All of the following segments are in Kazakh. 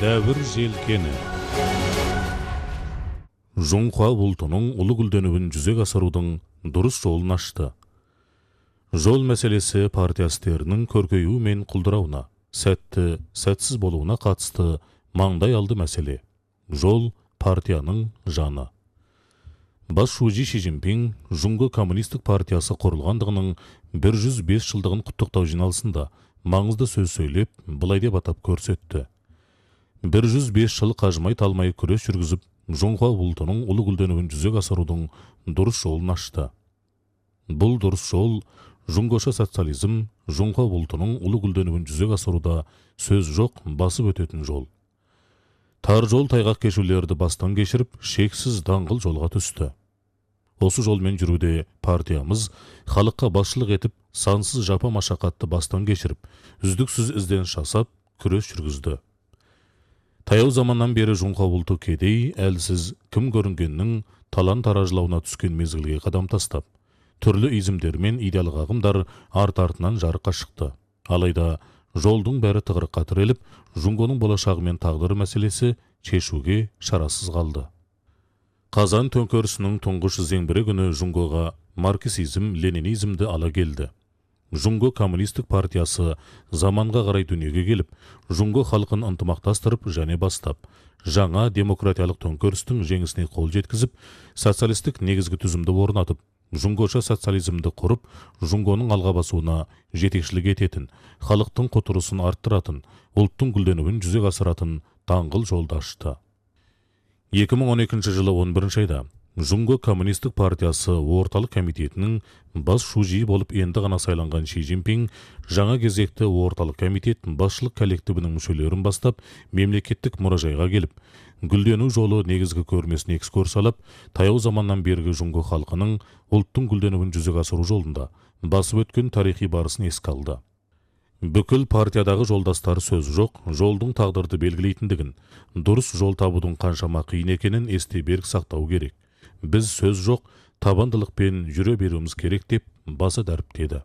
Дәвір желкені. Жоңқа бұлтының ұлы гүлденуін жүзеге асырудың дұрыс жолын ашты. Жол мәселесі партиястерінің көркеюі мен құлдырауына, сәтті, сәтсіз болуына қатысты маңдай алды мәселе. Жол партияның жаны. Бас Ши Цзиньпин Жұңғы коммунистік партиясы құрылғандығының 105 жылдығын құттықтау жиналысында маңызды сөз сөйлеп, былай деп атап көрсетті. 105 жыл қажымай талмай күрес жүргізіп, жоңқа бұлтының ұлы гүлденуін жүзеге асырудың дұрыс жолын ашты. Бұл дұрыс жол жұңғыша социализм, жоңқа бұлтының ұлы гүлденуін жүзеге асыруда сөз жоқ, басып өтетін жол. Тар жол тайғақ кешулерді бастан кешіріп, шексіз даңғыл жолға түсті. Осы жолмен жүруде партиямыз халыққа басшылық етіп, сансыз жапа машақатты бастан кешіріп, үздіксіз ізден жасап, күрес жүргізді. Таяу заманнан бері жоңқа бұлты кедей, әлсіз, кім көрінгеннің талан-таражлауына түскен мезгілге қадам тастап, түрлі изімдер мен идеалдық ағымдар арт-артынан жарыққа шықты. Алайда жолдың бәрі тығырыққа тіреліп, Жұңғоның болашағы мен тағдыры мәселесі шешуге шарасыз қалды. Қазан төңкерісінің тұңғыш зеңбірі күні Жұңғоға марксизм, ленинизмді ала келді. Жұңғы коммунистік партиясы заманға қарай дүниеге келіп, Жұңғы халқын ынтымақтастырып және бастап, жаңа демократиялық төңкерістің жеңісіне қол жеткізіп, социалистік негізгі түзімді орнатып, Жұңғыша социализмді құрып, Жұңғоның алға басуына жетекшілік ететін, халықтың құтырысын арттыратын, ұлттың гүлденуін жүзеге асыратын даңғыл жолды ашты. 2012 жылы 11 айда Жұңғы коммунистік партиясы орталық комитетінің бас шужи болып енді ғана сайланған Ши Цзиньпин жаңа кезекті орталық комитет басшылық коллективінің мүшелерін бастап, мемлекеттік мұражайға келіп, гүлдену жолы негізгі көрмесіне экскурсиялап, таяу заманнан бергі Жұңғы халқының ұлттың гүлденуін жүзеге асыру жолында басып өткен тарихи барысын еске алды. Бүкіл партиядағы жолдастар сөз жоқ, жолдың тағдырды белгілейтіндігін, дұрыс жол табудың қаншама қиын екенін есте берік сақтау керек. Біз сөз жоқ, табандылықпен жүре беруіміз керек деп баса дәріптеді.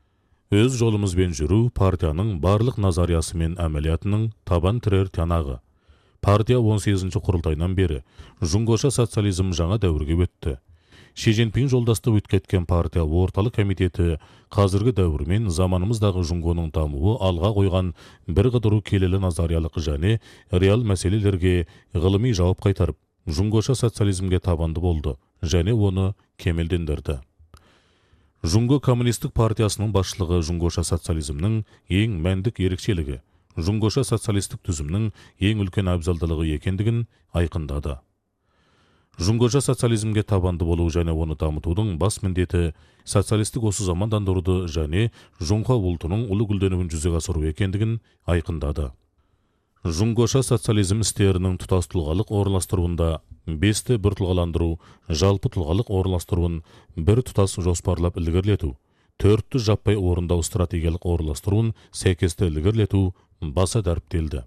Өз жолымызбен жүру партияның барлық назариясы мен әмәлиятының табан тірер тиянағы. Партия 18-ші құрылтайынан бері жұңғыша социализм жаңа дәуірге өтті. Ши Цзиньпин жолдасты өткеткен партия орталық комитеті қазіргі дәуірмен заманымыздағы Жұңғоның дамуы алға қойған бір қыдыру келелі назариялық және реал мәселелерге ғылыми жауап қайтарып, Жұңғыша социализмге табанды болды және оны кемелдендірді. Жұңғы коммунистік партиясының басшылығы Жұңғыша социализмнің ең мәндік ерекшелігі, Жұңғыша социалистік түзімнің ең үлкен абзалдылығы екендігін айқындады. Жұңғыша социализмге табанды болу және оны дамытудың бас міндеті социалистік осы замандандыруды және жоңқа бұлтының ұлы гүлденуін жүзеге асыру екендігін айқындады. Жұңғыша социализм істерінің тұтас тұлғалық орналастыруында бесті бір тұлғаландыру, жалпы тұлғалық орналастыруын бір тұтас жоспарлап ілгерілету, төртті жаппай орындау стратегиялық орналастыруын сәйкесті ілгерілету баса дәріптелді.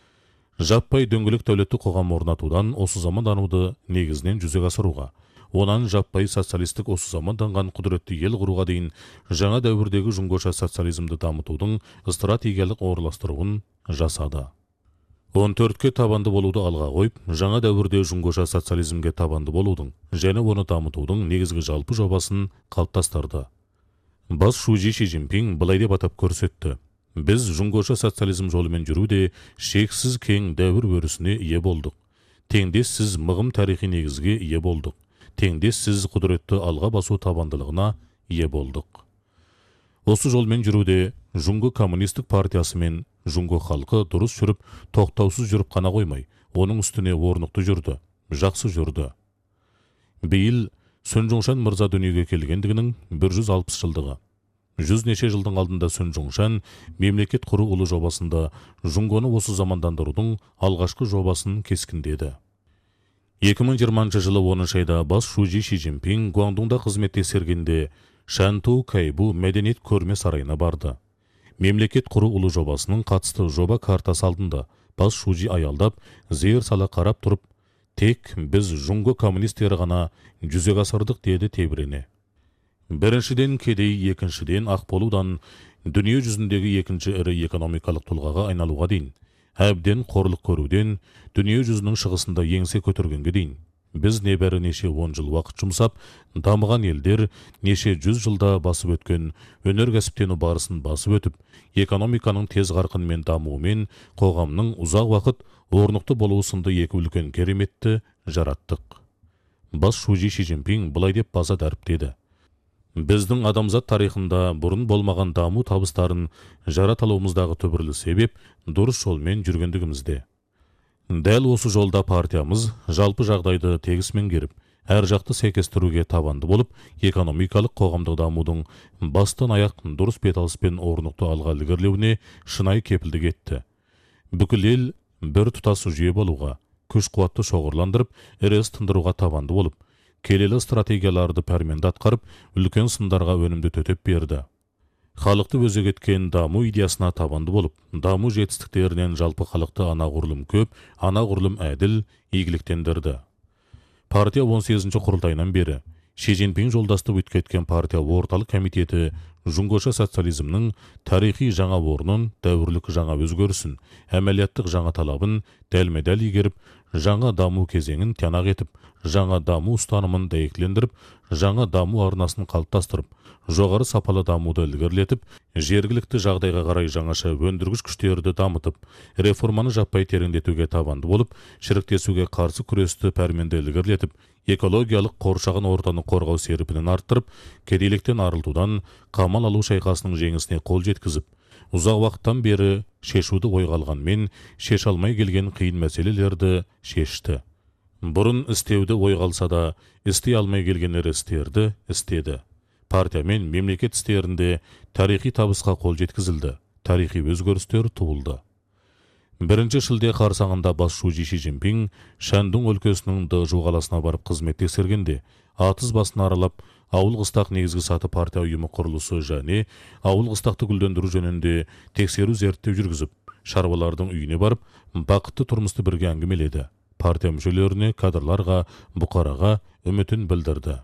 Жаппай дөңгелек дәулетті қоғам орнатудан осы замандануды негізінен жүзеге асыруға, онан жаппай социалистік осы заманданған құдіретті ел құруға дейін жаңа дәуірдегі жұңғыша социализмді дамытудың стратегиялық орналастыруын жасады. 14-ке табанды болуды алға қойып, жаңа дәуірде жұңғыша социализмге табанды болудың және оны дамытудың негізгі жалпы жобасын қалыптастырды. Бас Ши Цзиньпин былай деп атап көрсетті. Біз жұңғыша социализм жолымен жүруде шексіз кең дәуір өрісіне ие болдық. Теңдессіз мығым тарихи негізге ие болдық. Теңдессіз құдіретті алға басу табандылығына ие болдық. Осы жолмен жүруде Жұңғы коммунистік партиясы мен Жұңғы халқы дұрыс жүріп, тоқтаусыз жүріп қана қоймай, оның үстіне орнықты жүрді, жақсы жүрді. Биыл Сөнжоңшан мырза дүниеге келгендігінің 160 жылдығы. 100 неше жылдың алдында Сөнжоңшан мемлекет құру ұлы жобасында Жұңғоны осы замандандырудың алғашқы жобасын кескіндеді. 2020 жылы 10 айда бас Ши Цзиньпин Гуандоңда қызмет тексергенде Шанту Кайбу мәдениет көрме сарайына барды. Мемлекет құру ұлы жобасының қатысты жоба картасы алдында бас Ши аялдап, зер сала қарап тұрып, тек біз Жұңғы коммунистері ғана жүзеге асырдық деді тебірене. Біріншіден кедей, екіншіден ақ болудан дүние жүзіндегі екінші ірі экономикалық тұлғаға айналуға дейін әбден қорлық көруден дүние жүзінің шығысында еңсе көтергенге дейін біз небәрі неше 10 жыл уақыт жұмсап, дамыған елдер неше 100 жылда басып өткен өнеркәсіптену барысын басып өтіп, экономиканың тез қарқынмен дамуымен қоғамның ұзақ уақыт орнықты болуы сынды екі үлкен кереметті жараттық. Бас Шужи Ши Цзиньпин былай деп баса дәріптеді: біздің адамзат тарихында бұрын болмаған даму табыстарын жарата алуымыздағы түбірлі себеп дұрыс жолмен жүргендігімізде. Дәл осы жолда партиямыз жалпы жағдайды тегіс меңгеріп, әр жақты сәйкестіруге табанды болып, экономикалық қоғамдық дамудың бастан аяқ дұрыс беталыспен орнықты алға ілгерілеуіне шынайы кепілдік етті. Бүкіл ел бір тұтас жүйе болуға, күш-қуатты шоғырландырып, ірес тындыруға табанды болып, келелі стратегияларды пәрменді атқарып, үлкен сындарға өнімді төтеп берді. Халықты өзек еткен даму идеясына табанды болып, даму жетістіктерінен жалпы халықты анағұрлым көп, анағұрлым әділ, игіліктендірді. Партия 18-ші құрылтайынан бері Ши Цзиньпин жолдасты өткеткен партия орталық комитеті Жұңгоша социализмнің тарихи жаңа орнын, дәуірлік жаңа өзгерісін, әмәлияттық жаңа талабын дәлме-дәл игеріп, жаңа даму кезеңін тиянақ етіп, жаңа даму ұстанымын дәйектілендіріп, жаңа даму арнасын қалыптастырып, жоғары сапалы дамуды ілгерілетіп, жергілікті жағдайға қарай жаңаша өндіргіш күштерді дамытып, реформаны жаппай тереңдетуге табанды болып, шіріктесуге қарсы күресті пәрменді ілгерілетіп, экологиялық қоршаған ортаны қорғау серпінін арттырып, кедейліктен арылтудан қамал алу шайқасының жеңісіне қол жеткізіп, ұзақ уақыттан бері шешуді ойға алғанмен шеше алмай келген қиын мәселелерді шешті. Бұрын істеуді ойға алса да, істей алмай келгендер істерді істеді. Партия мен мемлекет істерінде тарихи табысқа қол жеткізілді, тарихи өзгерістер туылды. 1 шілде қарсаңында бас Шужи Ши Цзиньпин Шандун өлкесінің Дэжу қаласына барып қызмет тексергенде, атыз басын аралап, ауыл қыстақ негізгі саты партия ұйымы құрылысы және ауыл қыстақты гүлдендіру жөнінде тексеру зерттеу жүргізіп, шаруалардың үйіне барып, бақытты тұрмысты бірге әңгімеледі. Партия мүшелеріне, кадрларға, бұқараға үмітін білдірді.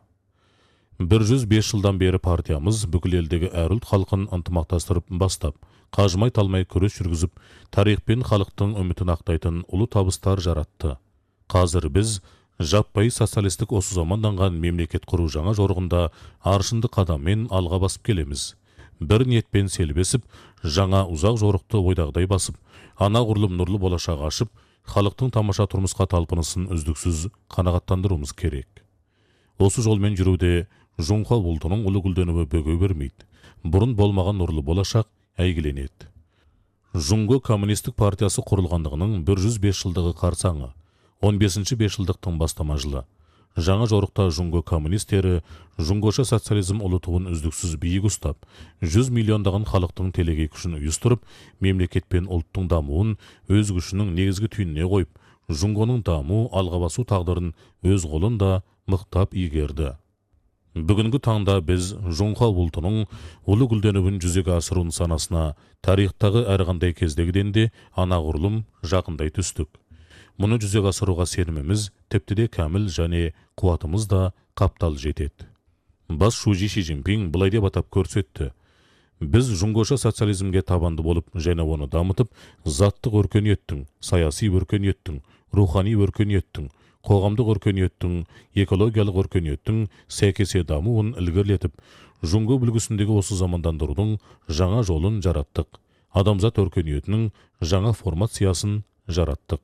105 жылдан бері партиямыз бүкіл елдегі әр ұлт халқын ынтымақтастырып бастап, қажымай талмай күрес жүргізіп, тарих пен халықтың үмітін ақтайтын ұлы табыстар жаратты. Қазір біз жаппай социалистік осы заманданған мемлекет құру жаңа жорығында аршынды қадаммен алға басып келеміз. Бір ниетпен селбесіп, жаңа ұзақ жорықты ойдағыдай басып, анағұрлым нұрлы болашақ ашып, халықтың тамаша тұрмысқа талпынысын үздіксіз қанағаттандыруымыз керек. Осы жолмен жүруде Жұңқа ұлтының ұлы гүлденуі бөгей бермейді. Бұрын болмаған нұрлы болашақ әйгіленеді. Жұңго коммунистік партиясы құрылғандығының 105 жылдығы қарсаңы, 15-ші бесжылдықтың бастама жылы. Жаңа жорықта Жұңго коммунистері Жұңгоша социализм ұлы туын үздіксіз биік ұстап, 100 миллиондаған халықтың телегей күшін ұйыстырып, мемлекет пен ұлттың дамуын өз күшінің негізгі түйініне қойып, Жұңгоның даму, алға басу тағдырын өз қолында мықтап игерді. Бүгінгі таңда біз Жұңқа ұлтының ұлы гүлденуін жүзеге асыру нысанасына тарихтағы әрқандай кездегіден де анағұрлым жақындай түстік. Мұны жүзеге асыруға сеніміміз тіпті де кәміл және қуатымыз да қаптал жетеді. Бас Шужи Ши Цзиньпин былай деп атап көрсетті: біз Жұңгоша социализмге табанды болып және оны дамытып, заттық өркениеттің, саяси өркениеттің, рухани өркениеттің, қоғамдық өркениеттің, экологиялық өркениеттің сәйкесе дамуын ілгерілетіп, Жұңго бүлгісіндегі осы замандандырудың жаңа жолын жараттық. Адамзат өркениетінің жаңа формациясын жараттық.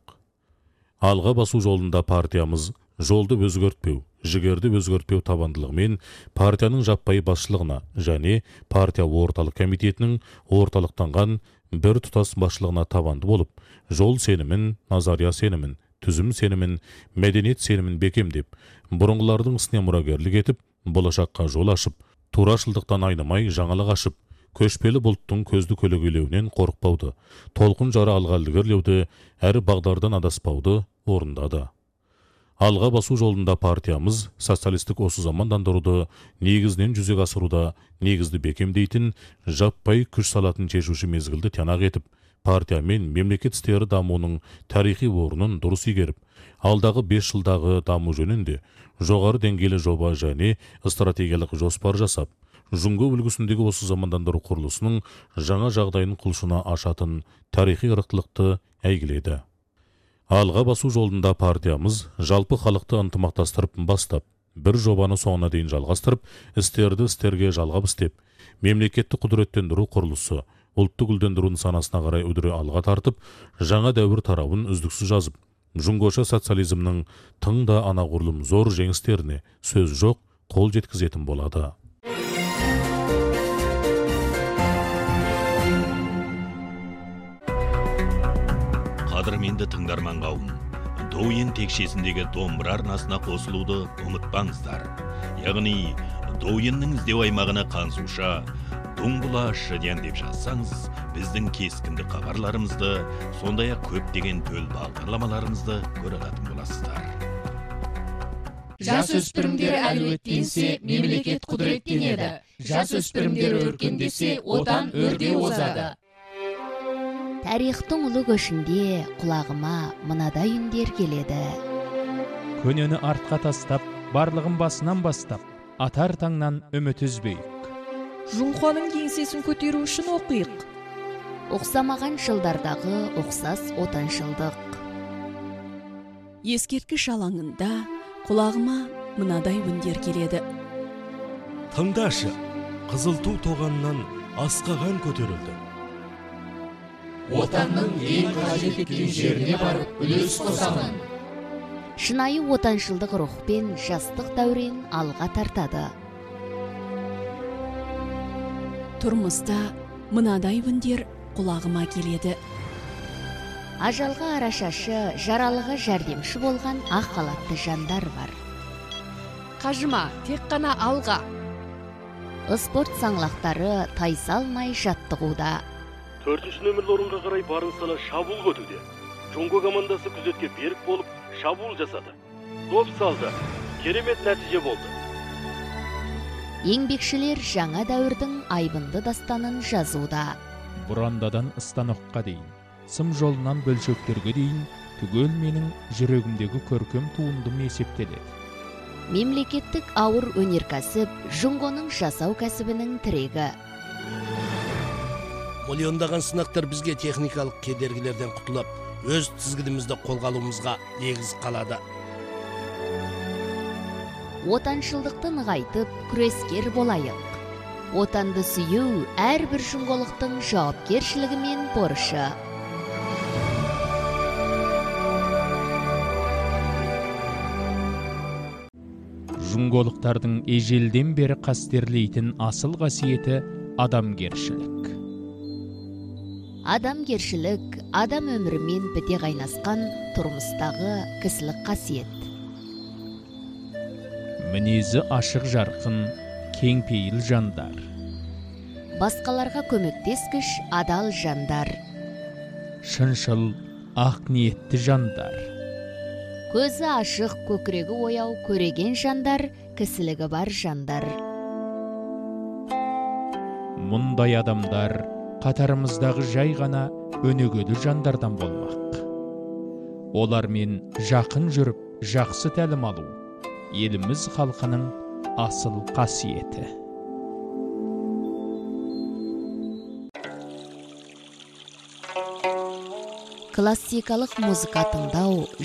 Алға басу жолында партиямыз жолды өзгертпеу, жігерді өзгертпеу табандылығымен партияның жаппай басшылығына және партия орталық комитетінің орталықтанған бір тұтас басшылығына табанды болып, жол сенімін, назария сенімін, түзім сенімін, мәдениет сенімін бекемдеп, бұрынғылардың ісіне мұрагерлік етіп, болашаққа жол ашып, турашылдықтан айнымай жаңалық ашып, көшпелі бұлттың көзді көлегейлеуінен қорықпауды, толқын жара алға ілгерілеуді, әрі бағдардан адаспауды орындады. Алға басу жолында партиямыз социалистік осы замандандыруды негізінен жүзеге асыруда негізді бекемдейтін, жаппай күш салатын шешуші мезгілді тиянақ етіп, партия мен мемлекет істері дамуының тарихи орнын дұрыс игеріп, алдағы 5 жылдағы даму жөнінде жоғары деңгейлі жоба және стратегиялық жоспар жасап, Жунго үлгісіндегі осы замандандыру құрылысының жаңа жағдайын құлшына ашатын тарихи ырықтылықты әйгіледі. Алға басу жолында партиямыз жалпы халықты ынтымақтастырып бастап, бір жобаны соңына дейін жалғастырып, істерге жалғап істеп, мемлекетті құдіреттендіру құрылысы, ұлтты гүлдендіру нысанасына қарай үдіре алға тартып, жаңа дәуір тарауын үздіксіз жазып, жұңгоша социализмнің тың да анағұрлым зор жеңістеріне сөз жоқ қол жеткізетін болады. Қадірменді тыңдарман қауым, Доуен текшесіндегі домбыра арнасына қосылуды ұмытпаңыздар. Яғни, Доуеннің іздеу аймағына қансуша, Дуңбұла Шыден деп жазсаңыз, біздің кескінді хабарларымызды, сондай-ақ көптеген төл бағдарламаларымызды көре алатын боласыздар. Жасөспірімдер әлеуеттенсе, мемлекет құдіреттенеді. Жасөспірімдер өркендесе, отан өрге озады. Тарихтың ұлы көшінде құлағыма мынадай үндер келеді. Көнені артқа тастап, барлығын басынан бастап, атар таңнан үміт үзбейік. Жұңқаның кеңсесін көтеру үшін оқиық. Оқсамаған жылдардағы оқсас отаншылдық. Ескерткіш алаңында құлағыма мынадай үндер келеді. Тыңдашы, қызыл ту тоғаннан асқаған көтерілді. Отанның ең қажет еткен жеріне барып үлес қосамын. Шынайы отаншылдық рухпен жастық дәурен алға тартады. Тұрмыста мынадай үндер құлағыма келеді. Ажалға арашашы, жаралыға жәрдемші болған ақ халатты жандар бар. Қажыма, тек қана алға. Спорт саңлақтары тайсалмай жаттығуда. 4 нөмірлі орынға қарай барын сала шабуыл көтуде. Жонго командасы күзетке берік болып шабуыл жасады. Доп салды. Керемет нәтиже болды. Еңбекшілер жаңа дәуірдің айбынды дастанын жазуда. Бұрандадан станокқа дейін, сым жолынан бөлшектерге дейін, түгел менің жүрегімдегі көркем туындым есептеледі. Мемлекеттік ауыр өнеркәсіп Жұңгоның жасау кәсібінің тірегі. Миллиондаған сынақтар бізге техникалық кедергілерден құтылып, өз тізгінімізді қолға алуымызға негіз қалады. Отаншылдықты нығайтып, күрескер болайық. Отанды сүю әрбір жұңголықтың жауапкершілігі мен борышы. Жұңголықтардың ежелден бері қастерлейтін асыл қасиеті адамгершілік. Адамгершілік адам өмірімен біте қайнасқан тұрмыстағы кісілік қасиет. Мінезі ашық жарқын, кеңпейіл жандар. Басқаларға көмектескіш адал жандар. Шыншыл, ақ ниетті жандар. Көзі ашық, көкірегі ояу, көреген жандар, кісілігі бар жандар. Мұндай адамдар қатарымыздағы жай ғана өнегелі жандардан болмақ. Олармен жақын жүріп, жақсы тәлім алу, еліміз халқының асыл қасиеті. Классикалық музыка тыңдау